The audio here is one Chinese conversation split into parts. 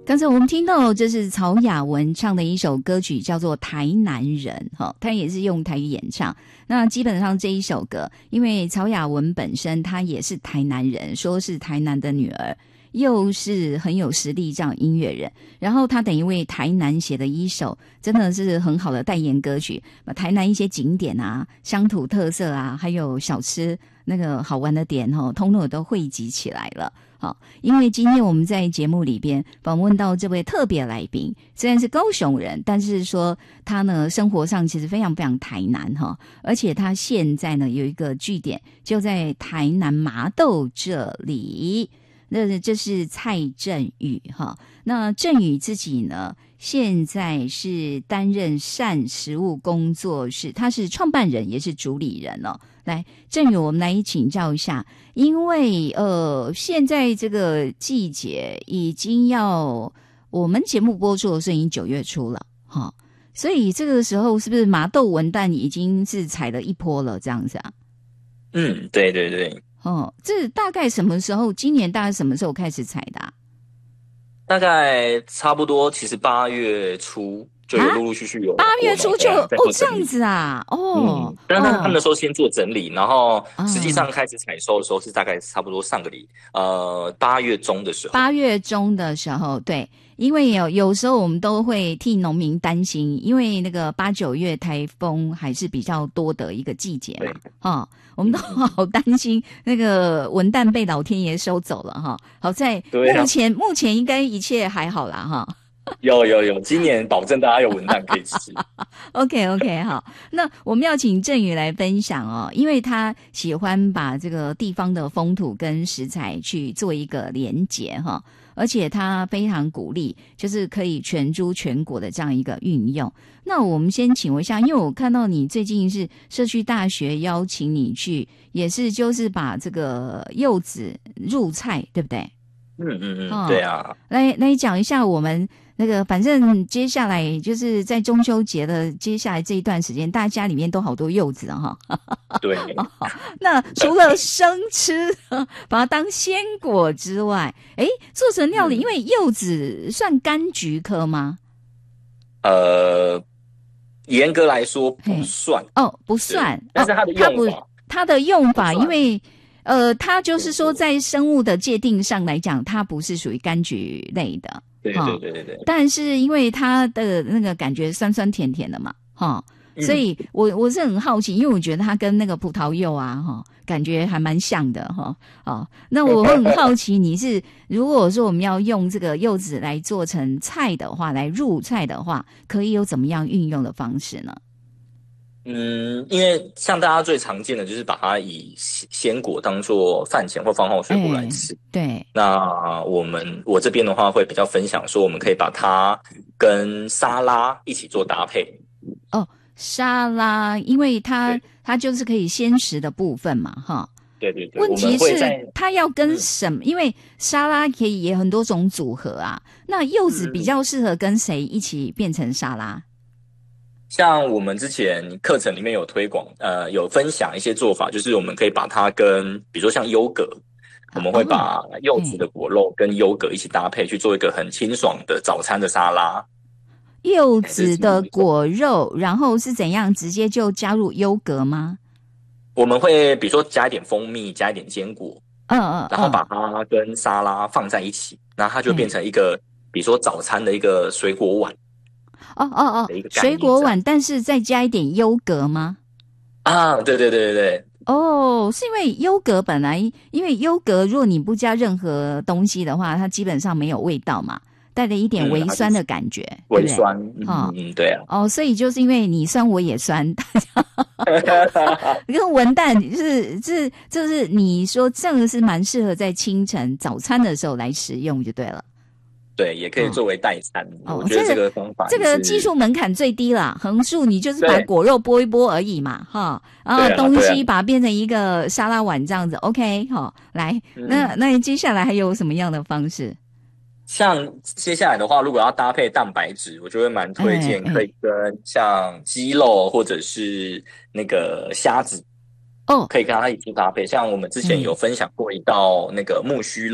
刚才我们听到这是曹雅文唱的一首歌曲，叫做《台南人》哈，他也是用台语演唱。那基本上这一首歌，因为曹雅文本身他也是台南人，说是台南的女儿，又是很有实力这样音乐人，然后他等于为台南写的一首真的是很好的代言歌曲，把台南一些景点啊、乡土特色啊，还有小吃那个好玩的点通通都汇集起来了。好，因为今天我们在节目里边访问到这位特别来宾，虽然是高雄人，但是说他呢生活上其实非常非常台南而且他现在呢有一个据点就在台南麻豆这里。那这是蔡振宇那振宇自己呢现在是担任善食物工作室，他是创办人也是主理人来，振宇我们来请教一下，因为现在这个季节已经要我们节目播出的时候已经9月初了所以这个时候是不是麻豆文旦已经是采了一波了这样子啊？ 对对对。 这大概什么时候？今年大概什么时候开始采的大概差不多，其实8月初就有陆陆续续有 8月初就这样子啊但他们那时候先做整理，然后实际上开始采收的时候是大概差不多上个8月中的时候。8 月中的时候，对。因为有时候我们都会替农民担心，因为那个8、9月台风还是比较多的一个季节嘛我们都好担心那个文旦被老天爷收走了好在目前应该一切还好啦有，今年保证大家有文旦可以吃。 OK 好，那我们要请振宇来分享因为他喜欢把这个地方的风土跟食材去做一个连结而且他非常鼓励就是可以全株全果的这样一个运用。那我们先请问一下，因为我看到你最近是社区大学邀请你去，也是就是把这个柚子入菜，对不对？ 对啊。 来讲一下我们那个，反正接下来就是在中秋节的接下来这一段时间，大家里面都好多柚子对。 那除了生吃把它当鲜果之外，做成料理，因为柚子算柑橘科吗？ 严格来说不算。 不算。 但是它的用法因为它就是说在生物的界定上来讲，它不是属于柑橘类的。 对。 但是因为它的那个感觉酸酸甜甜的嘛所以我是很好奇，因为我觉得它跟那个葡萄柚感觉还蛮像的那我会很好奇，你是如果说我们要用这个柚子来做成菜的话，来入菜的话，可以有怎么样运用的方式呢？ 因为像大家最常见的就是把它以鲜果当做饭前或饭后水果来吃。 对。 那我这边的话会比较分享说，我们可以把它跟沙拉一起做搭配。 沙拉，因为它就是可以鲜食的部分嘛对。 问题是它要跟什么？因为沙拉可以也很多种组合啊。那柚子比较适合跟谁一起变成沙拉？ 像我们之前课程里面有推广，有分享一些做法，就是我们可以把它跟比如说像优格，我们会把柚子的果肉跟优格一起搭配，去做一个很清爽的早餐的沙拉。 柚子的果肉，然后是怎样直接就加入优格吗？ 我们会比如说加一点蜂蜜，加一点坚果，然后把它跟沙拉放在一起，然后它就变成一个比如说早餐的一个水果碗。 水果碗，但是再加一点优格吗？ 对。 是因为优格本来，因为优格如果你不加任何东西的话，它基本上没有味道嘛，带了一点微酸的感觉， 微酸。对啊。 所以就是因为你酸我也酸，跟文旦就是你说这个是蛮适合在清晨早餐的时候来食用就对了。 对，也可以作为代餐。我觉得这个方法这个技术门槛最低啦，横竖你就是把果肉剥一剥而已嘛然后东西把它变成一个沙拉碗这样子。OK 来那接下来还有什么样的方式？ 像接下来的话，如果要搭配蛋白质，我就会蛮推荐可以跟像鸡肉或者是那个虾子可以跟它一起搭配。像我们之前有分享过一道那个木须肉，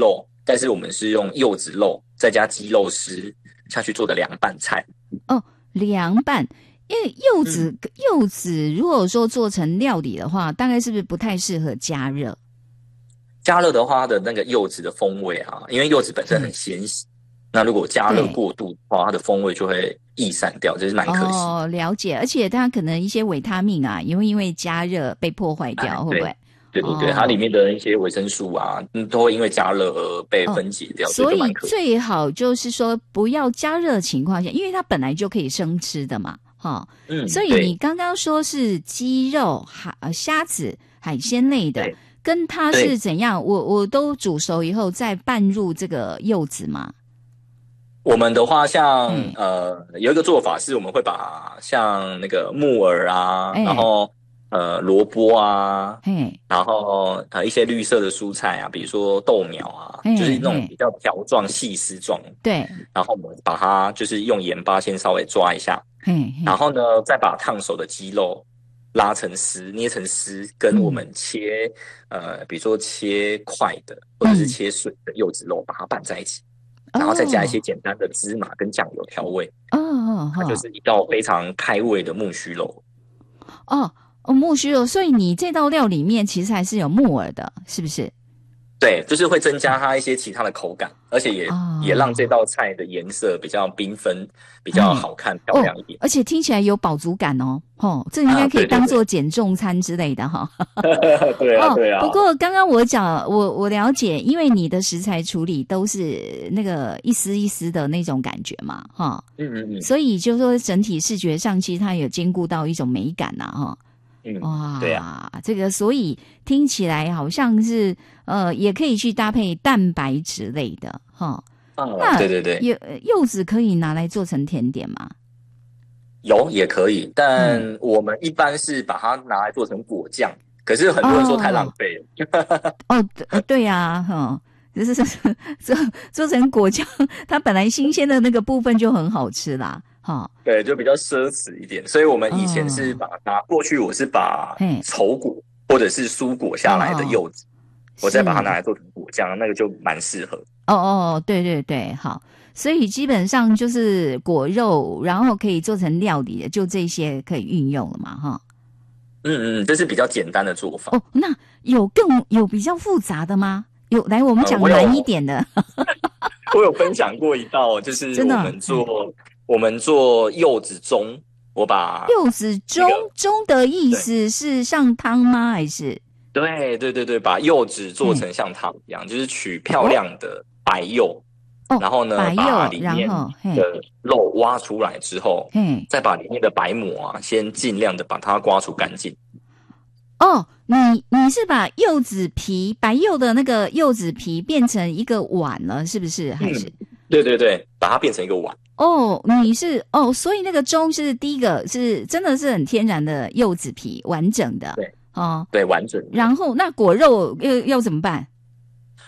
但是我们是用柚子肉再加鸡肉丝下去做的凉拌菜。 哦，凉拌。因为柚子如果说做成料理的话，大概是不是不太适合加热？ 加热的话，它的那个柚子的风味啊，因为柚子本身很纤细，那如果加热过度的话，它的风味就会逸散掉，这是蛮可惜的。 哦，了解。而且它可能一些维他命啊，也会因为加热被破坏掉，会不会？ 对对对，它里面的一些维生素啊，都会因为加热而被分解掉， 所以最好就是说不要加热的情况下，因为它本来就可以生吃的嘛。所以你刚刚说是鸡肉、虾子、海鲜类的，跟它是怎样？我都煮熟以后再拌入这个柚子吗？ 我们的话像，有一个做法是我们会把像那个木耳啊，然后萝卜啊，然后一些绿色的蔬菜啊，比如说豆苗啊，就是那种比较条状细丝状， 对， 然后我们把它就是用盐巴先稍微抓一下，然后呢再把烫熟的鸡肉拉成丝，捏成丝，跟我们切比如说切块的或者是切碎的柚子肉把它拌在一起，然后再加一些简单的芝麻跟酱油调味，它就是一道非常开胃的木须肉。 木须肉，所以你这道料里面其实还是有木耳的，是不是？ 对，就是会增加它一些其他的口感，而且也让这道菜的颜色比较缤纷，比较好看漂亮一点。 而且听起来有饱足感哦。这应该可以当做减重餐之类的哈。 对啊，对啊。 不过刚刚我了解，因为你的食材处理都是那个一丝一丝的那种感觉嘛，哈。所以就说整体视觉上，其实它有兼顾到一种美感呐，哈。哇， 对啊， 这个所以听起来好像是也可以去搭配蛋白质类的哈。 对对对， 柚子可以拿来做成甜点吗？ 有也可以，但我们一般是把它拿来做成果酱，可是很多人说太浪费了。 对呀，就是做成果酱，它本来新鲜的那个部分就很好吃啦。 对，就比较奢侈一点，所以我们以前是把它过去我是把稠果或者是蔬果下来的柚子，我再把它拿来做成果酱，那个就蛮适合。 对对对，好，所以基本上就是果肉，然后可以做成料理的，就这些可以运用了嘛，哈。 这是比较简单的做法。 那有比较复杂的吗？来我们讲难一点的。 我有分享过一道，就是我们做柚子盅，我把柚子盅的意思是像汤吗？还是？ 对对对对，把柚子做成像汤一样，就是取漂亮的白柚，然后呢把里面的肉挖出来之后，再把里面的白膜啊，先尽量的把它刮除干净。 你是把白柚的那个柚子皮变成一个碗了，是不是？还是？ 对对对，把它变成一个碗。 你是所以那个盅是第一个是真的是很天然的柚子皮，完整的。 对，对，完整的。 然后那果肉要怎么办？